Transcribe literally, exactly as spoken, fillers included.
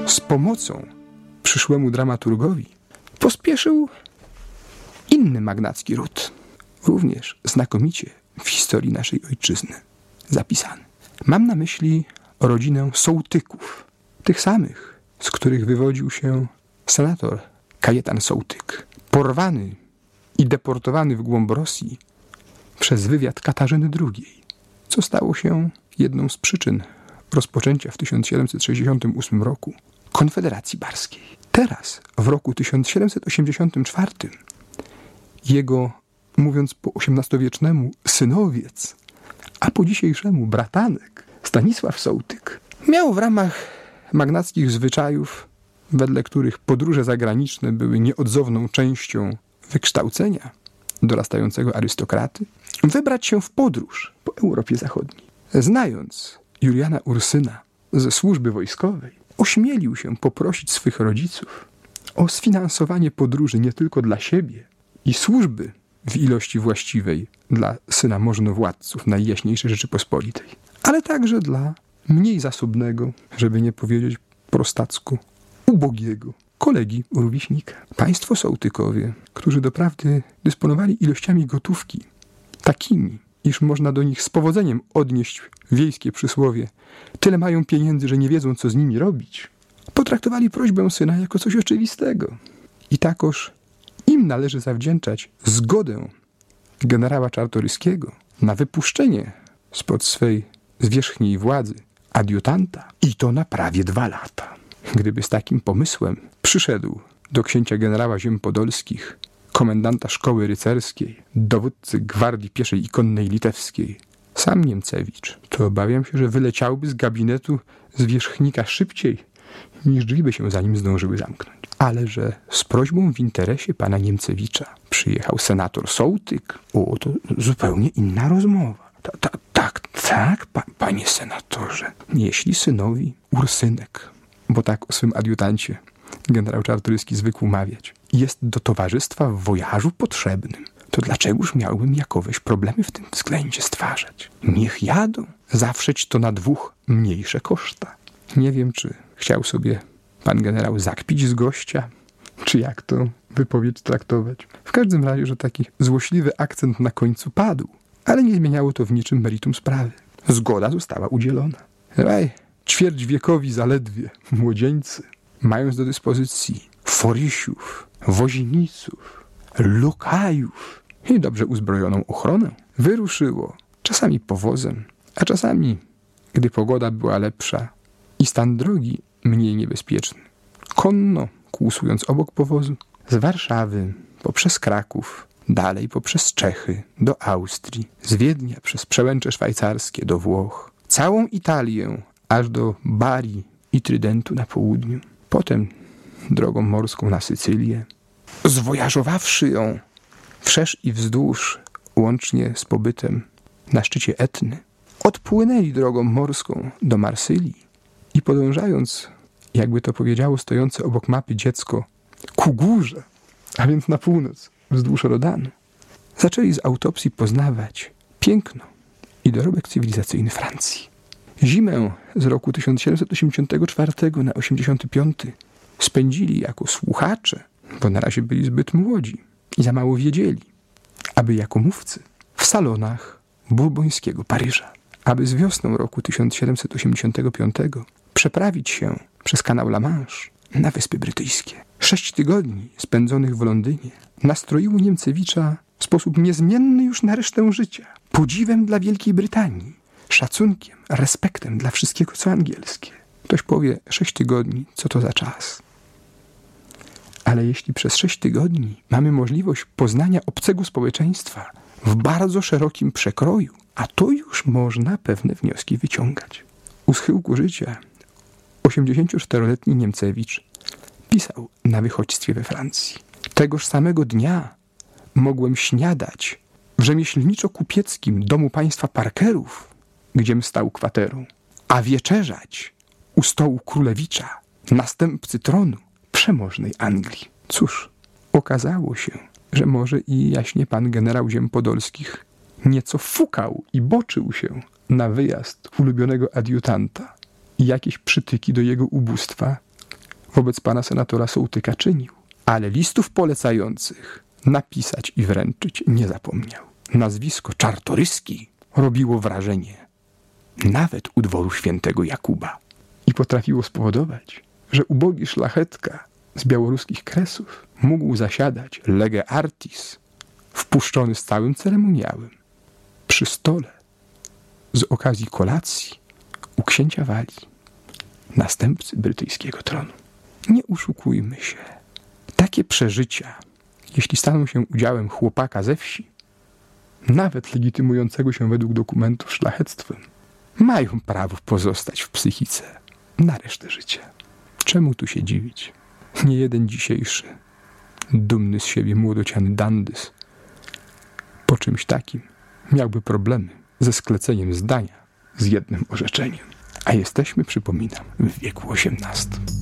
z pomocą przyszłemu dramaturgowi pospieszył inny magnacki ród, również znakomicie w historii naszej ojczyzny zapisany. Mam na myśli rodzinę Sołtyków, tych samych, z których wywodził się senator Kajetan Sołtyk, porwany i deportowany w głąb Rosji przez wywiad Katarzyny drugiej, co stało się jedną z przyczyn rozpoczęcia w tysiąc siedemset sześćdziesiątym ósmym roku Konfederacji Barskiej. Teraz, w roku tysiąc siedemset osiemdziesiątym czwartym, jego, mówiąc po osiemnastowiecznemu, synowiec, a po dzisiejszemu bratanek, Stanisław Sołtyk, miał w ramach magnackich zwyczajów, wedle których podróże zagraniczne były nieodzowną częścią wykształcenia dorastającego arystokraty, wybrać się w podróż po Europie Zachodniej. Znając Juliana Ursyna ze służby wojskowej, ośmielił się poprosić swych rodziców o sfinansowanie podróży nie tylko dla siebie i służby w ilości właściwej dla syna możnowładców Najjaśniejszej Rzeczypospolitej, ale także dla mniej zasobnego, żeby nie powiedzieć prostacku, ubogiego kolegi rówieśnika. Państwo Sołtykowie, którzy doprawdy dysponowali ilościami gotówki takimi, iż można do nich z powodzeniem odnieść wiejskie przysłowie: tyle mają pieniędzy, że nie wiedzą, co z nimi robić, potraktowali prośbę syna jako coś oczywistego. I takoż im należy zawdzięczać zgodę generała Czartoryskiego na wypuszczenie spod swej zwierzchniej władzy adiutanta, i to na prawie dwa lata. Gdyby z takim pomysłem przyszedł do księcia generała Ziem Podolskich, komendanta szkoły rycerskiej, dowódcy gwardii pieszej i konnej litewskiej, sam Niemcewicz, to obawiam się, że wyleciałby z gabinetu zwierzchnika szybciej, niż drzwi by się za nim zdążyły zamknąć. Ale że z prośbą w interesie pana Niemcewicza przyjechał senator Sołtyk, o, to zupełnie inna rozmowa. Ta, ta, tak, tak, pa, panie senatorze, jeśli synowi Ursynek, bo tak o swym adiutancie generał Czartoryski zwykł mawiać, jest do towarzystwa w wojażu potrzebnym, to dlaczegoż miałbym jakoweś problemy w tym względzie stwarzać? Niech jadą, zawszeć to na dwóch mniejsze koszta. Nie wiem, czy chciał sobie pan generał zakpić z gościa, czy jak to wypowiedź traktować. W każdym razie, że taki złośliwy akcent na końcu padł, ale nie zmieniało to w niczym meritum sprawy. Zgoda została udzielona. Ej, ćwierć wiekowi zaledwie młodzieńcy, mając do dyspozycji forysiów, woźniców, lokajów i dobrze uzbrojoną ochronę, wyruszyło czasami powozem, a czasami, gdy pogoda była lepsza i stan drogi mniej niebezpieczny, konno kłusując obok powozu, z Warszawy poprzez Kraków, dalej poprzez Czechy do Austrii, z Wiednia przez Przełęcze Szwajcarskie do Włoch, całą Italię aż do Bari i Trydentu na południu, potem drogą morską na Sycylię, zwojażowawszy ją wszerz i wzdłuż, łącznie z pobytem na szczycie Etny, odpłynęli drogą morską do Marsylii i podążając, jakby to powiedziało stojące obok mapy dziecko, ku górze, a więc na północ, wzdłuż Rodanu, zaczęli z autopsji poznawać piękno i dorobek cywilizacyjny Francji. Zimę z roku tysiąc siedemset osiemdziesiątego czwartego na osiemdziesiąty piąty spędzili jako słuchacze, bo na razie byli zbyt młodzi i za mało wiedzieli, aby jako mówcy w salonach burbońskiego Paryża, aby z wiosną roku tysiąc siedemset osiemdziesiątego piątego przeprawić się przez kanał La Manche na Wyspy Brytyjskie. Sześć tygodni spędzonych w Londynie nastroiło Niemcewicza w sposób niezmienny już na resztę życia. Podziwem dla Wielkiej Brytanii, szacunkiem, respektem dla wszystkiego, co angielskie. Ktoś powie, sześć tygodni, co to za czas? Ale jeśli przez sześć tygodni mamy możliwość poznania obcego społeczeństwa w bardzo szerokim przekroju, a to już można pewne wnioski wyciągać. U schyłku życia osiemdziesięcioczteroletni Niemcewicz pisał na wychodźstwie we Francji. Tegoż samego dnia mogłem śniadać w rzemieślniczo-kupieckim domu państwa Parkerów, gdziem stał kwaterą, a wieczerzać u stołu królewicza, następcy tronu przemożnej Anglii. Cóż, okazało się, że może i jaśnie pan generał Ziem Podolskich nieco fukał i boczył się na wyjazd ulubionego adiutanta i jakieś przytyki do jego ubóstwa wobec pana senatora Sołtyka czynił, ale listów polecających napisać i wręczyć nie zapomniał. Nazwisko Czartoryski robiło wrażenie nawet u dworu świętego Jakuba i potrafiło spowodować, że ubogi szlachetka z białoruskich Kresów mógł zasiadać lege artis, wpuszczony z całym ceremoniałem, przy stole z okazji kolacji u księcia Walii, następcy brytyjskiego tronu. Nie oszukujmy się. Takie przeżycia, jeśli staną się udziałem chłopaka ze wsi, nawet legitymującego się według dokumentów szlachectwem, mają prawo pozostać w psychice na resztę życia. Czemu tu się dziwić? Nie jeden dzisiejszy, dumny z siebie młodociany dandys po czymś takim miałby problemy ze skleceniem zdania z jednym orzeczeniem. A jesteśmy, przypominam, w wieku osiemnastym.